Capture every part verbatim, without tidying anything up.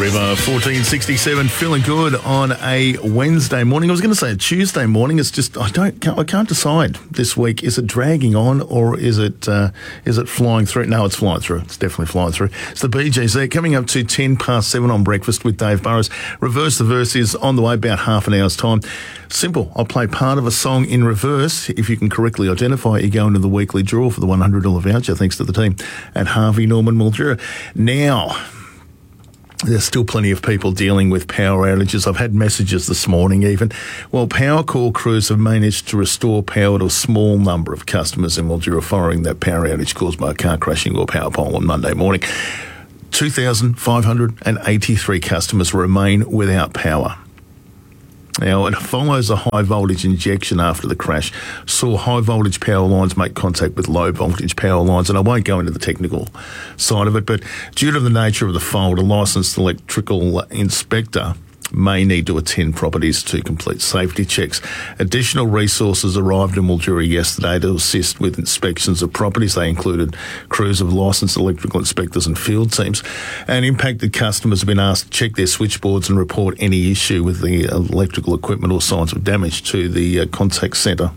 River fourteen sixty-seven, feeling good on a Wednesday morning. I was going to say a Tuesday morning. It's just I don't can't, I can't decide this week. Is it dragging on or is it uh, is it flying through? No, it's flying through. It's definitely flying through. It's the Bee Gees there, coming up to ten past seven on Breakfast with Dave Burrows. Reverse the Verse is on the way, about half an hour's time. Simple. I'll play part of a song in reverse. If you can correctly identify it, you go into the weekly draw for the one hundred dollars voucher, thanks to the team at Harvey Norman Mildura. Now, there's still plenty of people dealing with power outages. I've had messages this morning even. Well, power call crews have managed to restore power to a small number of customers in Mildura following that power outage caused by a car crashing or power pole on Monday morning. two thousand five hundred eighty-three customers remain without power. Now, it follows a high-voltage injection after the crash, saw high-voltage power lines make contact with low-voltage power lines, and I won't go into the technical side of it, but due to the nature of the fault, a licensed electrical inspector may need to attend properties to complete safety checks. Additional resources arrived in Mildura yesterday to assist with inspections of properties. They included crews of licensed electrical inspectors and field teams. And impacted customers have been asked to check their switchboards and report any issue with the electrical equipment or signs of damage to the uh, contact centre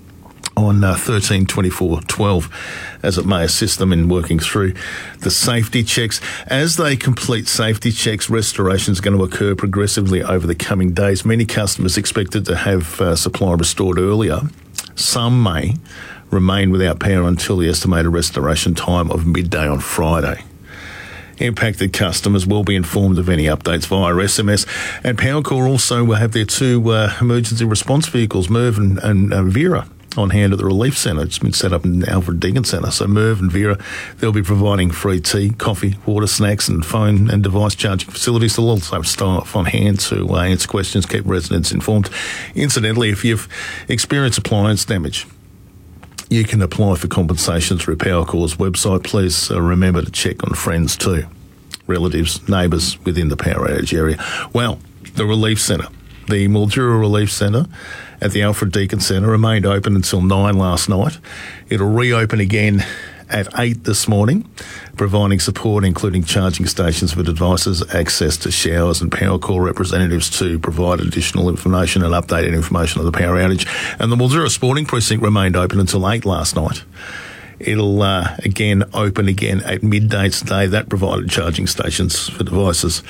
on uh, thirteen twenty-four twelve, as it may assist them in working through the safety checks. As they complete safety checks, restoration is going to occur progressively over the coming days. Many customers expected to have uh, supply restored earlier. Some may remain without power until the estimated restoration time of midday on Friday. Impacted customers will be informed of any updates via S M S. And Powercor also will have their two uh, emergency response vehicles, Merv and, and uh, Vera, on hand at the Relief Centre. It's been set up in Alfred Deakin Centre. So Merv and Vera, they'll be providing free tea, coffee, water, snacks and phone and device charging facilities. They'll also have staff on hand to uh, answer questions, keep residents informed. Incidentally, if you've experienced appliance damage, you can apply for compensation through Powercor's website. Please uh, remember to check on friends too, relatives, neighbours within the power outage area. Well, the Relief Centre, the Mildura Relief Centre at the Alfred Deakin Centre remained open until nine last night. It'll reopen again at eight this morning, providing support including charging stations for devices, access to showers and Powercor representatives to provide additional information and updated information on the power outage. And the Mildura Sporting Precinct remained open until eight last night. It'll uh, again open again at midday today. That provided charging stations for devices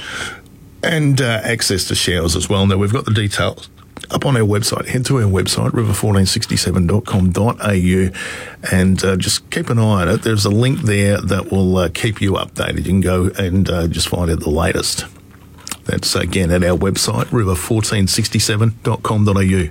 and uh, access to showers as well. Now, we've got the details up on our website. Head to our website, river fourteen sixty-seven dot com dot a u, and uh, just keep an eye on it. There's a link there that will uh, keep you updated. You can go and uh, just find out the latest. That's, again, at our website, river fourteen sixty-seven dot com dot a u.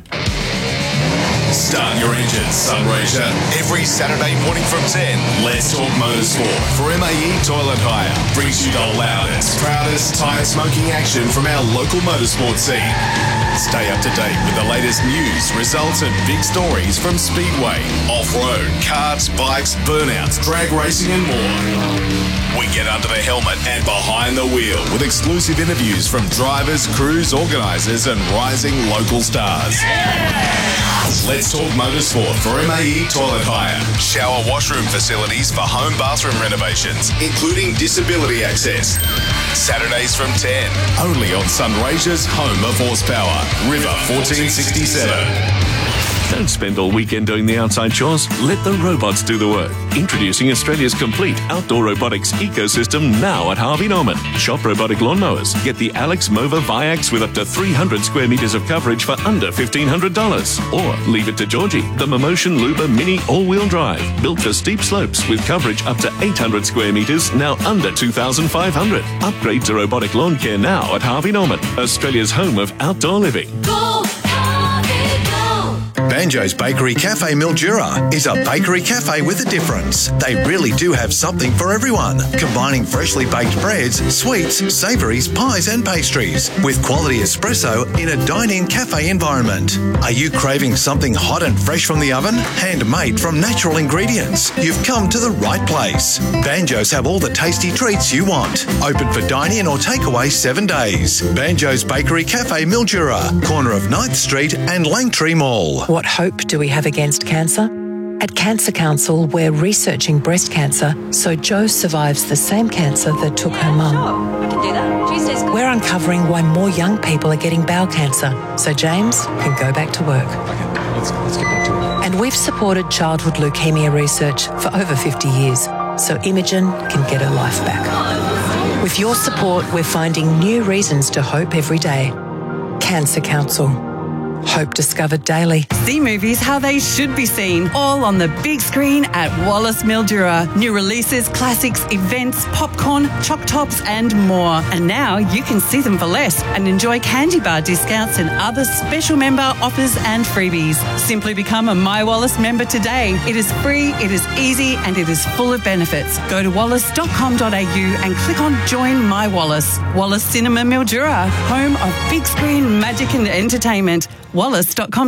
Start your engines, Sunraysia. Every Saturday morning from ten, Let's Talk Motorsport for M A E Toilet Hire. Brings you the loudest, proudest tyre smoking action from our local motorsport scene. Stay up to date with the latest news, results and big stories from Speedway, off-road, karts, bikes, burnouts, drag racing and more. We get under the helmet and behind the wheel with exclusive interviews from drivers, crews, organisers and rising local stars. Yeah! Let's Talk Motorsport for M A E Toilet Hire. Shower washroom facilities for home bathroom renovations, including disability access. Saturdays from ten, only on Sunraysia's home of horsepower, River fourteen sixty-seven. Don't spend all weekend doing the outside chores. Let the robots do the work. Introducing Australia's complete outdoor robotics ecosystem now at Harvey Norman. Shop robotic lawnmowers. Get the Alex Mova Viax with up to three hundred square metres of coverage for under fifteen hundred dollars. Or leave it to Georgie, the Momotion Luba Mini all-wheel drive. Built for steep slopes with coverage up to eight hundred square metres, now under two thousand five hundred. Upgrade to robotic lawn care now at Harvey Norman, Australia's home of outdoor living. Go! Banjo's Bakery Cafe Mildura is a bakery cafe with a difference. They really do have something for everyone, combining freshly baked breads, sweets, savouries, pies and pastries with quality espresso in a dine-in cafe environment. Are you craving something hot and fresh from the oven? Handmade from natural ingredients? You've come to the right place. Banjo's have all the tasty treats you want. Open for dine-in or takeaway seven days. Banjo's Bakery Cafe Mildura, corner of ninth Street and Langtree Mall. What hope do we have against cancer? At Cancer Council, we're researching breast cancer so Jo survives the same cancer that took her mum. Sure, we can do that. Tuesday's good. We're uncovering why more young people are getting bowel cancer so James can go back to work. Okay, let's, let's get back to it. And we've supported childhood leukemia research for over fifty years so Imogen can get her life back. With your support, we're finding new reasons to hope every day. Cancer Council. Hope discovered daily. See movies how they should be seen, all on the big screen at Wallace Mildura. New releases, classics, events, popcorn, choc tops and more. And now you can see them for less and enjoy candy bar discounts and other special member offers and freebies. Simply become a My Wallace member today. It is free, it is easy and it is full of benefits. Go to wallace dot com dot a u and click on Join My Wallace. Wallace Cinema Mildura, home of big screen magic and entertainment. wallace dot com